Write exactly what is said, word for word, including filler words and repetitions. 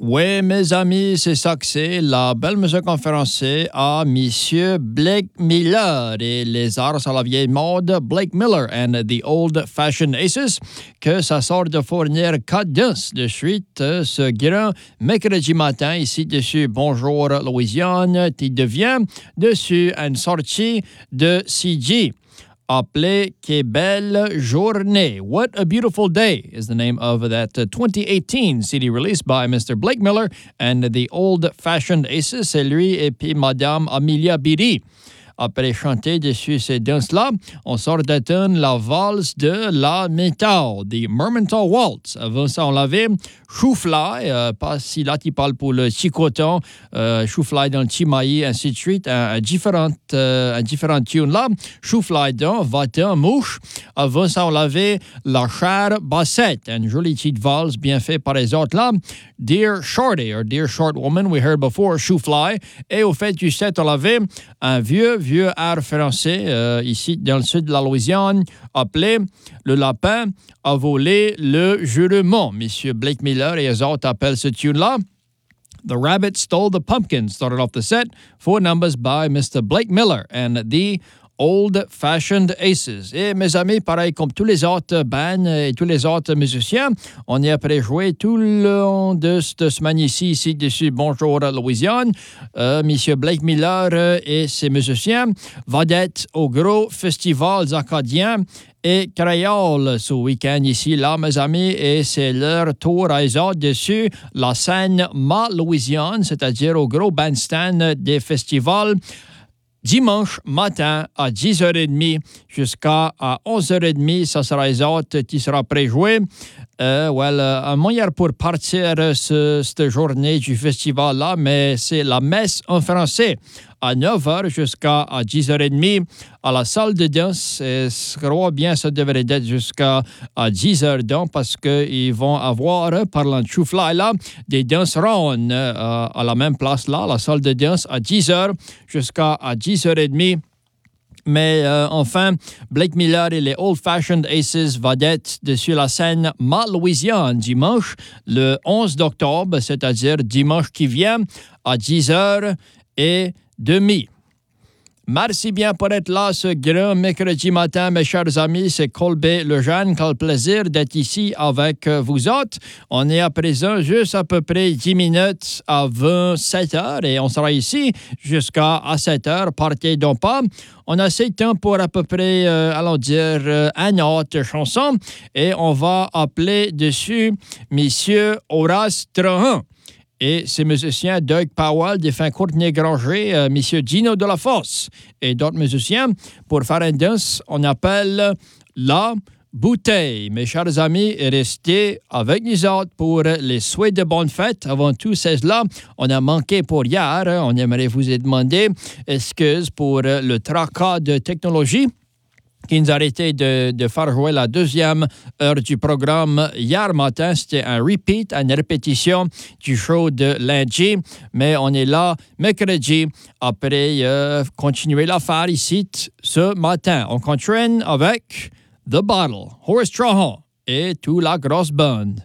Oui, mes amis, c'est ça que c'est. La belle musique en français à Monsieur Blake Miller et les arts à la vieille mode, Blake Miller and the Old Fashioned Aces, que ça sort de fournir quatre danses de suite euh, ce grand mercredi matin ici dessus Bonjour Louisiane, qui devient dessus une sortie de C G. Appelé Que Belle Journée. What a Beautiful Day is the name of that uh, twenty eighteen C D release by Mister Blake Miller and the Old Fashioned Aces. C'est lui et puis Madame Amelia Beatty. Après chanter dessus ces danses-là, on sort d'atteindre la valse de la métal, the Mermentau Waltz. Avant ça, on l'avait Chou-Fly, euh, pas si là tu parles pour le chicoton, euh, Chou-Fly dans le Chimaï, ainsi de suite, un, un différent, euh, un différent tune là. Chou-Fly dans Va-t'en, mouche. Avant ça, on l'avait la chère bassette, une jolie petite valse bien faite par les autres là. Dear Shorty, or Dear Short Woman, we heard before, Chou-Fly. Et au fait du set, on l'avait un vieux, vieux art français, euh, ici dans le sud de la Louisiane, appelé Le lapin a volé le jurement. Monsieur Blake Miller et les autres appellent ce tune-là The Rabbit Stole the Pumpkin. Started off the set, four numbers by Mister Blake Miller and the Old Fashioned Aces. Et mes amis, pareil comme tous les autres bands et tous les autres musiciens, on est après joué tout le long de cette semaine ici, ici dessus Bonjour Louisiane. Euh, Monsieur Blake Miller euh, et ses musiciens vedettes au gros festival acadien et créole ce week-end ici, là, mes amis, et c'est leur tour à eux autres dessus la scène Ma Louisiane, c'est-à-dire au gros bandstand des festivals. Dimanche matin à dix heures trente jusqu'à onze heures trente, ça sera les autres qui sera préjoué. Euh, well, un moyen pour partir ce, cette journée du festival-là, mais c'est la messe en français à neuf heures jusqu'à dix heures trente à la salle de danse. Et je crois bien ça devrait être jusqu'à dix heures donc parce qu'ils vont avoir, parlant de Chou-Fly là, des danses rondes euh, à la même place là, la salle de danse à dix heures jusqu'à dix heures trente. Mais euh, enfin, Blake Miller et les Old Fashioned Aces vedettes dessus la scène Ma Louisiane dimanche, le onze octobre, c'est-à-dire dimanche qui vient, à dix heures trente. Merci bien pour être là ce grand mercredi matin, mes chers amis. C'est Colbert Lejeune. Quel plaisir d'être ici avec vous autres. On est à présent juste à peu près dix minutes avant sept heures et on sera ici jusqu'à sept heures. Partez donc pas. On a assez de temps pour à peu près, euh, allons dire, euh, une autre chanson et on va appeler dessus Monsieur Horace Trahan. Et ces musiciens, Doug Powell, défunt Courtney Granger, euh, Monsieur Gino Delafosse et d'autres musiciens. Pour faire une danse, on appelle La Bouteille. Mes chers amis, restez avec nous autres pour les souhaits de bonnes fêtes. Avant tout, c'est là, on a manqué pour hier. On aimerait vous demander excuse pour le tracas de technologie qui nous a arrêté de, de faire jouer la deuxième heure du programme hier matin. C'était un repeat, une répétition du show de lundi. Mais on est là mercredi après euh, continuer l'affaire ici ce matin. On continue avec The Bottle, Horace Trahan et toute la grosse bande.